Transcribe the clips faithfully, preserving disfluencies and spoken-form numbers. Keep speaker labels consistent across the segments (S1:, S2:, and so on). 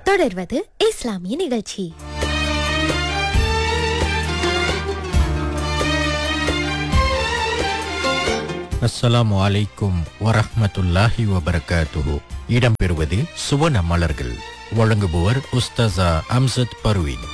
S1: தொடர்வது இஸ்லாமிய நிகழ்ச்சி.
S2: அஸ்ஸலாமு அலைக்கும் வரஹ்மத்துல்லாஹி வபரகாத்துஹு. இடம்பெறுவது சுவன மலர்கள். வழங்குபவர் உஸ்தாசா அம்சத் பர்வீன்.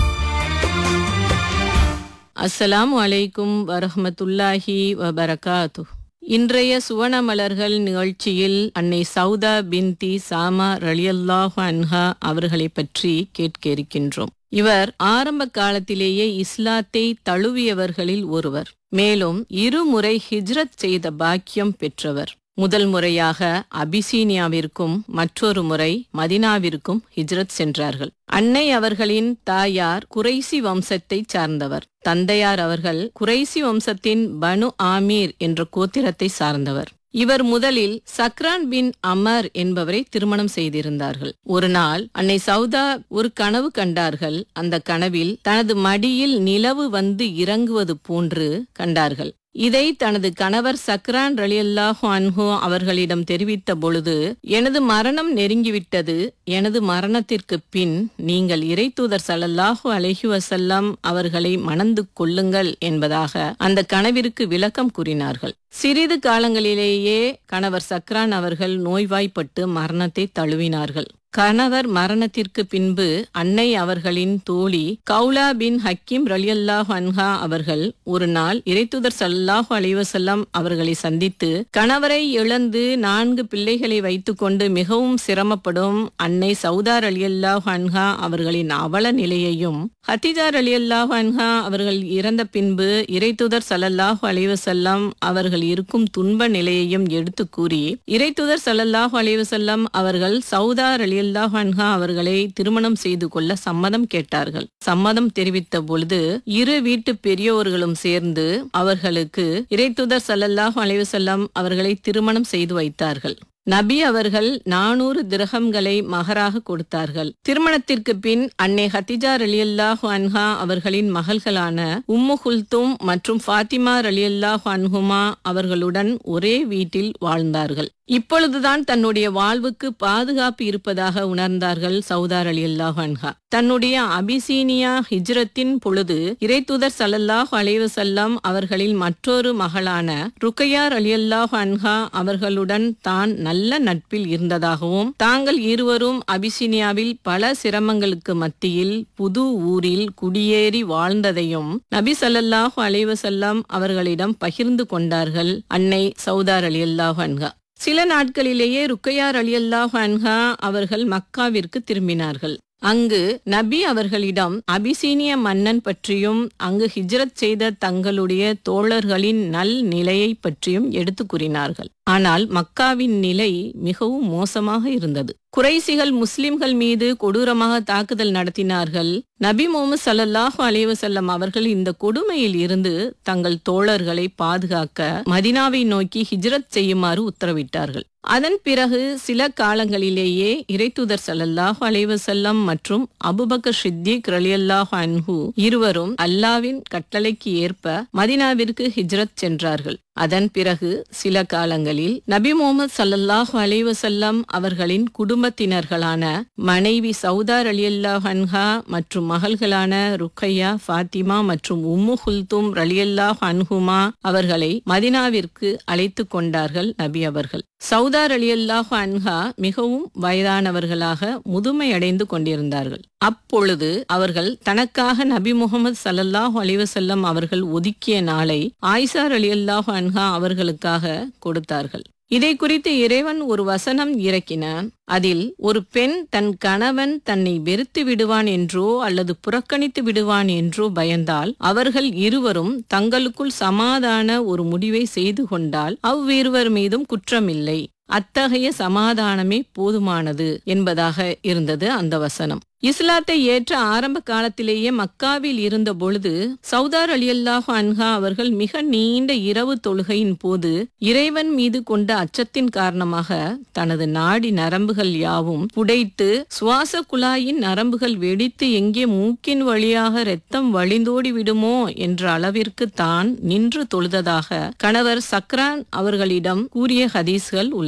S3: அஸ்ஸலாமு அலைக்கும் வரஹ்மத்துல்லாஹி வபரகாத்துஹு. இன்றைய சுவன மலர்கள் நிகழ்ச்சியில் அன்னை சௌதா பின்தி சாமா ரலியல்லாஹு அன்ஹா அவர்களை பற்றி கேட்க இருக்கின்றோம். இவர் ஆரம்ப காலத்திலேயே இஸ்லாத்தை தழுவியவர்களில் ஒருவர். மேலும் இருமுறை ஹிஜ்ரத் செய்த பாக்கியம் பெற்றவர். முதல் முறையாக அபிசீனியாவிற்கும் மற்றொரு முறை மதினாவிற்கும் ஹிஜ்ரத் சென்றார்கள். அன்னை அவர்களின் தாயார் குறைசி வம்சத்தை சார்ந்தவர். தந்தையார் அவர்கள் குறைசி வம்சத்தின் பனு ஆமீர் என்ற கோத்திரத்தை சார்ந்தவர். இவர் முதலில் சக்ரான் பின் அமர் என்பவரை திருமணம் செய்திருந்தார்கள். ஒரு நாள் அன்னை சௌதா ஒரு கனவு கண்டார்கள். அந்த கனவில் தனது மடியில் நிலவு வந்து இறங்குவது போன்று கண்டார்கள். இதை தனது கணவர் சக்ரான் ரலியல்லாஹு அன்ஹு அவர்களிடம் தெரிவித்த பொழுது, எனது மரணம் நெருங்கிவிட்டது. எனது மரணத்திற்கு பின் நீங்கள் இறைத்தூதர் ஸல்லல்லாஹு அலைஹி வஸல்லம் அவர்களை மணந்து கொள்ளுங்கள் என்பதாக அந்த கனவிற்கு விளக்கம் கூறினார்கள். சிறிது காலங்களிலேயே கணவர் சக்ரான் அவர்கள் நோய்வாய்ப்பட்டு மரணத்தை தழுவினார்கள். கணவர் மரணத்திற்கு பின்பு அன்னை அவர்களின் தோழி கௌலா பின் ஹக்கீம் ரலியல்லாஹு அன்ஹா அவர்கள் ஒரு நாள் இறைத்தூதர் ஸல்லல்லாஹு அலைஹி வஸல்லம் அவர்களை சந்தித்து, கணவரை இழந்து நான்கு பிள்ளைகளை வைத்துக்கொண்டு மிகவும் சிரமப்படும் அன்னை சௌதா ரலியல்லாஹு அன்ஹா அவர்களின் அவல நிலையையும், ஹதீஜா ரலியல்லாஹு அன்ஹா அவர்கள் இறந்த பின்பு இறைத்தூதர் ஸல்லல்லாஹு அலைஹி வஸல்லம் அவர்கள் இருக்கும் துன்ப நிலையையும் எடுத்து கூறி, இறைத்தூதர் ஸல்லல்லாஹு அலைஹி வஸல்லம் அவர்கள் சௌதா ரலியல்லாஹு அன்ஹா அவர்களை திருமணம் செய்து கொள்ள சம்மதம் கேட்டார்கள். சம்மதம் தெரிவித்த பொழுது இரு வீட்டு பெரியோர்களும் சேர்ந்து அவர்களுக்கு இறைத்தூதர் ஸல்லல்லாஹு அலைஹி வஸல்லம் அவர்களை திருமணம் செய்து வைத்தார்கள். நபி அவர்கள் நானூறு திரஹம்களை மகராக கொடுத்தார்கள். திருமணத்திற்கு பின் அன்னை ஹதீஜா ரலியல்லாஹு அன்ஹா அவர்களின் மகள்களான உம்மு குல்தும் மற்றும் ஃபாத்திமா ரலியல்லாஹு அன்ஹுமா அவர்களுடன் ஒரே வீட்டில் வாழ்ந்தார்கள். இப்பொழுதுதான் தன்னுடைய வாழ்வுக்கு பாதுகாப்பு இருப்பதாக உணர்ந்தார்கள் சௌதா ரலியல்லாஹு அன்ஹா. தன்னுடைய அபிசீனியா ஹிஜ்ரத்தின் பொழுது இறைத்தூதர் ஸல்லல்லாஹு அலைஹி வஸல்லம் அவர்களின் மற்றொரு மகளான ருக்கையா ரலியல்லாஹு அன்ஹா அவர்களுடன் தான் நல்ல நட்பில் இருந்ததாகவும், தாங்கள் இருவரும் அபிசீனியாவில் பல சிரமங்களுக்கு மத்தியில் புது ஊரில் குடியேறி வாழ்ந்ததையும் நபி ஸல்லல்லாஹு அலைஹி வஸல்லம் அவர்களிடம் பகிர்ந்து கொண்டார்கள் அன்னை சௌதா ரலியல்லாஹு அன்ஹா. சில நாட்களிலேயே ருக்கையா ரலியல்லாஹு அன்ஹா அவர்கள் மக்காவிற்கு திரும்பினார்கள். அங்கு நபி அவர்களிடம் அபிசீனிய மன்னன் பற்றியும் அங்கு ஹிஜ்ரத் செய்த தங்களுடைய தோழர்களின் நல் நிலையை பற்றியும் எடுத்து கூறினார்கள். ஆனால் மக்காவின் நிலை மிகவும் மோசமாக இருந்தது. குறைசிகள் முஸ்லிம்கள் மீது கொடூரமாக தாக்குதல் நடத்தினார்கள். நபி முஹம்மது ஸல்லல்லாஹு அலைஹி வஸல்லம் அவர்கள் இந்த கொடுமையில் இருந்து தங்கள் தோழர்களை பாதுகாக்க மதினாவை நோக்கி ஹிஜ்ரத் செய்யுமாறு உத்தரவிட்டார்கள். அதன் பிறகு சில காலங்களிலேயே இறைத்தூதர் ஸல்லல்லாஹு அலைஹி வஸல்லம் மற்றும் அபூபக்கர் ஸித்தீக் ரலியல்லாஹு அன்ஹு இருவரும் அல்லாஹ்வின் கட்டளைக்கு ஏற்ப மதினாவிற்கு ஹிஜ்ரத் சென்றார்கள். அதன் பிறகு சில காலங்களில் நபி முஹம்மது ஸல்லல்லாஹு அலைஹி வஸல்லம் அவர்களின் குடும்பத்தினர்களான மனைவி சௌதா ரலியல்லாஹு அன்ஹா மற்றும் மகள்களான ருக்கையா, ஃபாத்திமா மற்றும் உம்மு குல்தும் ரலியல்லாஹு அன்ஹுமா அவர்களை மதினாவிற்கு அழைத்து கொண்டார்கள் நபி அவர்கள். சௌதா ரலியல்லாஹு அன்ஹா மிகவும் வயதானவர்களாக முதுமையடைந்து கொண்டிருந்தார்கள். அப்பொழுது அவர்கள் தனக்காக நபி முஹம்மது ஸல்லல்லாஹு அலைஹி வஸல்லம் அவர்கள் ஒதுக்கிய நாளை ஆயிஷா ரலியல்லாஹு அன்ஹா அவர்களுக்காக கொடுத்தார்கள். இதை குறித்து இறைவன் ஒரு வசனம் இறக்கினான். அதில் ஒரு பெண் தன் கணவன் தன்னை வெறுத்து விடுவான் என்றோ அல்லது புறக்கணித்து விடுவான் என்றோ பயந்தால் அவர்கள் இருவரும் தங்களுக்குள் சமாதான ஒரு முடிவை செய்து கொண்டால் அவ்விருவர் மீதும் குற்றமில்லை. அத்தகைய சமாதானமே போதுமானது என்பதாக இருந்தது அந்த வசனம். இஸ்லாத்தை ஏற்ற ஆரம்ப காலத்திலேயே மக்காவில் இருந்த பொழுது சௌதா ரலியல்லாஹு அன்ஹா அவர்கள் மிக நீண்ட இரவு தொழுகையின் போது இறைவன் மீது கொண்ட அச்சத்தின் காரணமாக தனது நாடி நரம்புகள் யாவும் புடைத்து சுவாச குழாயின் நரம்புகள் வெடித்து எங்கே மூக்கின் வழியாக இரத்தம் வழிந்தோடி விடுமோ என்ற அளவிற்கு தான் நின்று தொழுததாக கணவர் சக்ரான் அவர்களிடம் கூறிய ஹதீஸ்கள் உள்ளன.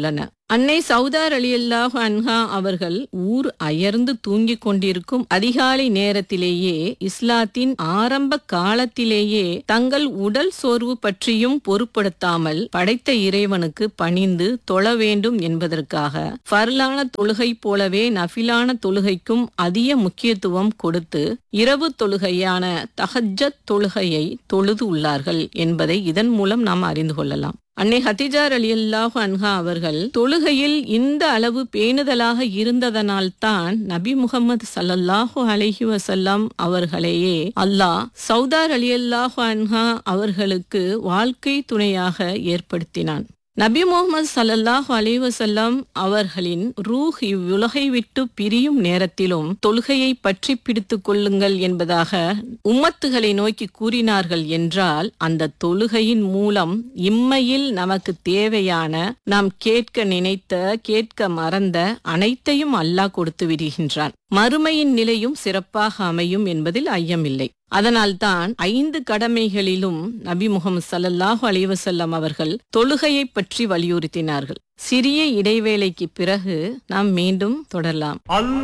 S3: அன்னை சௌதா ரலியல்லாஹு அன்ஹா அவர்கள் ஊர் அயர்ந்து தூங்கிக் கொண்டிருக்கும் அதிகாலை நேரத்திலேயே இஸ்லாத்தின் ஆரம்ப காலத்திலேயே தங்கள் உடல் சோர்வு பற்றியும் பொருட்படுத்தாமல் படைத்த இறைவனுக்கு பணிந்து தொழ வேண்டும் என்பதற்காக ஃபர்லான தொழுகை போலவே நஃபிலான தொழுகைக்கும் அதிக முக்கியத்துவம் கொடுத்து இரவு தொழுகையான தஹஜ்ஜத் தொழுகையை தொழுது உள்ளார்கள் என்பதை இதன் மூலம் நாம் அறிந்து கொள்ளலாம். அன்னை ஹதிஜா ரலியல்லாஹு அன்ஹா அவர்கள் தொழுகையில் இந்த அளவு பேணுதலாக இருந்ததனால்தான் நபி முகமது ஸல்லல்லாஹு அலைஹி வஸல்லம் அவர்களையே அல்லாஹ் சௌதா ரலியல்லாஹு அன்ஹா அவர்களுக்கு வாழ்க்கை துணையாக ஏற்படுத்தினான். நபி முகமது ஸல்லல்லாஹு அலைஹி வஸல்லம் அவர்களின் ரூஹ் இவ்வுலகை விட்டு பிரியும் நேரத்திலும் தொழுகையை பற்றி பிடித்துக் கொள்ளுங்கள் என்பதாக உம்மத்துகளை நோக்கி கூறினார்கள் என்றால் அந்த தொழுகையின் மூலம் இம்மையில் நமக்கு தேவையான நாம் கேட்க நினைத்த கேட்க மறந்த அனைத்தையும் அல்லாஹ் கொடுத்து விடுகின்றான். மறுமையின் நிலையும் சிறப்பாக அமையும் என்பதில் ஐயமில்லை. அதனால்தான் ஐந்து கடமைகளிலும் நபி முகமது ஸல்லல்லாஹு அலைஹி வஸல்லம் அவர்கள் தொழுகையை பற்றி வலியுறுத்தினார்கள். சிறிய இடைவேளைக்கு பிறகு நாம் மீண்டும் தொடரலாம்.